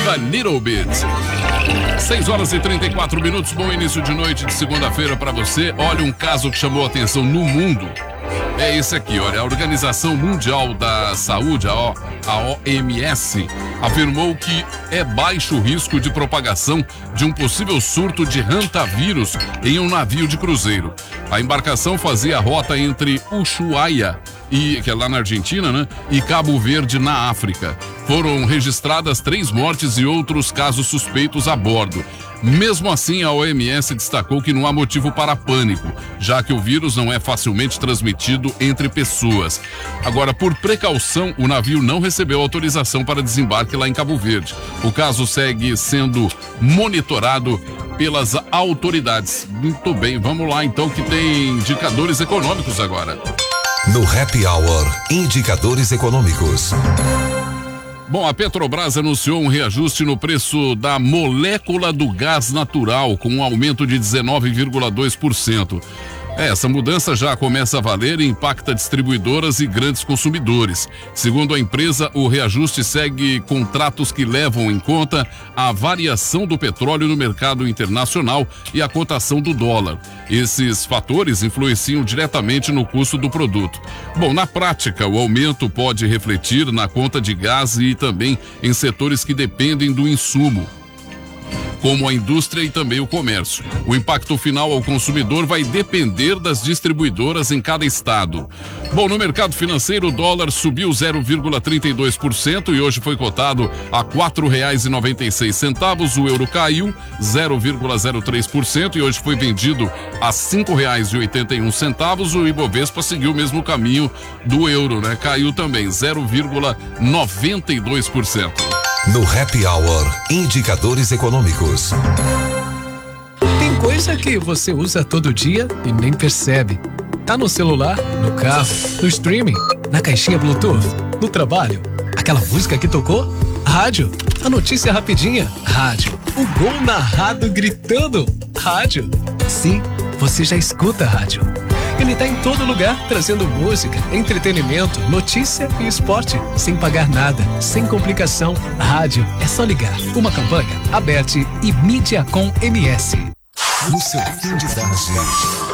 Sing a Little Bit. 6 horas e 34 minutos, bom início de noite de segunda-feira para você. Olha um caso que chamou a atenção no mundo. É esse aqui, olha, a Organização Mundial da Saúde, a OMS, afirmou que é baixo o risco de propagação de um possível surto de hantavírus em um navio de cruzeiro. A embarcação fazia a rota entre Ushuaia, que é lá na Argentina, né? E Cabo Verde, na África. Foram registradas 3 mortes e outros casos suspeitos a bordo. Mesmo assim, a OMS destacou que não há motivo para pânico, já que o vírus não é facilmente transmitido entre pessoas. Agora, por precaução, o navio não recebeu autorização para desembarque lá em Cabo Verde. O caso segue sendo monitorado pelas autoridades. Muito bem, vamos lá então, que tem indicadores econômicos agora. No Happy Hour, indicadores econômicos. Bom, a Petrobras anunciou um reajuste no preço da molécula do gás natural, com um aumento de 19,2%. Essa mudança já começa a valer e impacta distribuidoras e grandes consumidores. Segundo a empresa, o reajuste segue contratos que levam em conta a variação do petróleo no mercado internacional e a cotação do dólar. Esses fatores influenciam diretamente no custo do produto. Bom, na prática, o aumento pode refletir na conta de gás e também em setores que dependem do insumo, como a indústria e também o comércio. O impacto final ao consumidor vai depender das distribuidoras em cada estado. Bom, no mercado financeiro, o dólar subiu 0,32% e hoje foi cotado a R$ 4,96. O euro caiu 0,03% e hoje foi vendido a R$ 5,81. O Ibovespa seguiu o mesmo caminho do euro, né? Caiu também 0,92%. No Happy Hour, indicadores econômicos. Tem coisa que você usa todo dia e nem percebe. Tá no celular, no carro, no streaming, na caixinha Bluetooth, no trabalho. Aquela música que tocou? Rádio. A notícia rapidinha? Rádio. O gol narrado gritando? Rádio. Sim, você já escuta rádio. Ele tá em todo lugar, trazendo música, entretenimento, notícia e esporte, sem pagar nada, sem complicação. Rádio, é só ligar. Uma campanha, Aberte e Mídia com MS. No seu fim de tarde.